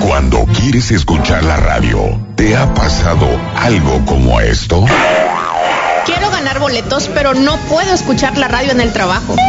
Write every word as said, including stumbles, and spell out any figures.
Cuando quieres escuchar la radio, ¿te ha pasado algo como esto? Quiero ganar boletos, pero no puedo escuchar la radio en el trabajo.